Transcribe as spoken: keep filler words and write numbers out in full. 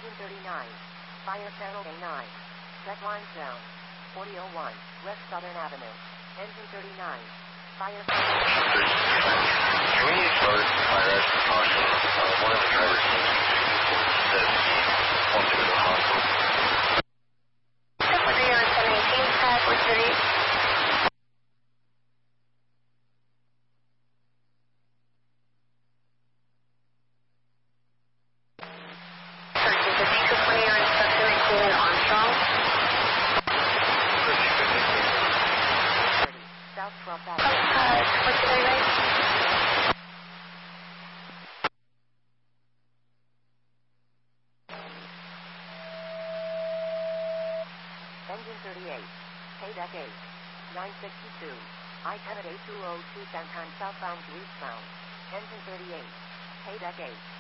Engine thirty-nine. Fire channel A nine. Set lines down. Audio one. West Southern Avenue. Engine thirty-nine. Fire channel A nine. Can we start fire exit caution? Uh, one of the drivers said he wants to go to the hospital. Triple zero seven eighteen, Sky four thirty. South twelfth Uh, Avenue. what's the right? Engine thirty-eight. Paydeck eight. nine sixty-two. I ten at eight two oh two Santan southbound to eastbound. Engine thirty-eight. Paydeck eight.